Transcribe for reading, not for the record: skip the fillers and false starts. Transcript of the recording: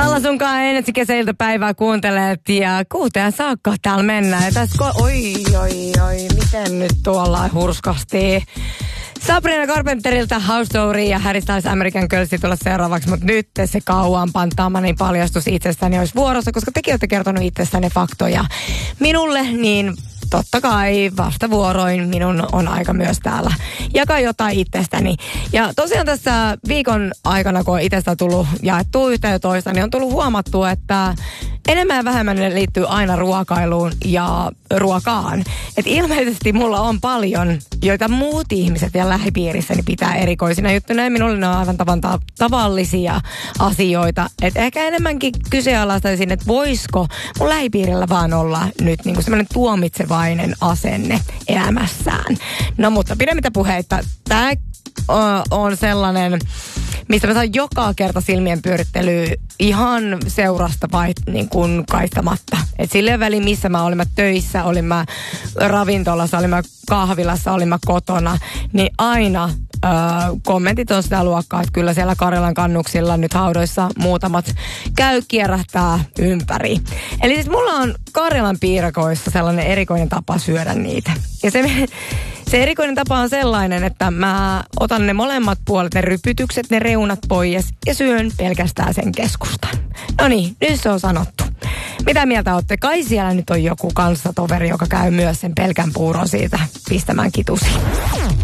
Halla sunkaan Energy-kesäiltapäivää kuuntelet ja 6 saakka täällä mennään. Ja tässä oi, miten nyt tuolla hurskasti. Sabrina Carpenterilta House Story ja Harry Styles American Girls tulla seuraavaksi, mutta nyt se kauan pantaamani paljastus itsestäni olisi vuorossa, koska tekin olette kertonut itsestäni faktoja minulle, niin totta kai vastavuoroin minun on aika myös täällä jakaa jotain itsestäni. Ja tosiaan tässä viikon aikana, kun on itsestä tullut jaettua yhtä ja toista, niin on tullut huomattua, että enemmän ja vähemmän ne liittyy aina ruokailuun ja ruokaan. Et ilmeisesti mulla on paljon, joita muut ihmiset ja lähipiirissäni pitää erikoisina juttuina. Ja minulle ne on aivan tavallisia asioita. Et ehkä enemmänkin kyseenalaistaisin, että voisiko mun lähipiirillä vaan olla nyt niinku semmoinen tuomitsevainen asenne elämässään. No mutta pidemmittä puheita. Tää on sellainen, mistä mä saan joka kerta silmien pyörittelyä ihan seurasta niin kuin kaistamatta. Et silleen väliin, missä mä olin mä töissä, olin mä ravintolassa, olin mä kahvilassa, olin mä kotona, niin aina kommentit on sitä luokkaa, että kyllä siellä Karjalan kannuksilla nyt haudoissa muutamat kierähtää ympäri. Eli siis mulla on Karjalan piirakoissa sellainen erikoinen tapa syödä niitä. Ja se erikoinen tapa on sellainen, että mä otan ne molemmat puolet, ne rypytykset, ne reunat pois ja syön pelkästään sen keskustan. No niin, nyt se on sanottu. Mitä mieltä olette? Kai siellä nyt on joku kanssatoveri, joka käy myös sen pelkän puuron siitä pistämään kitusi.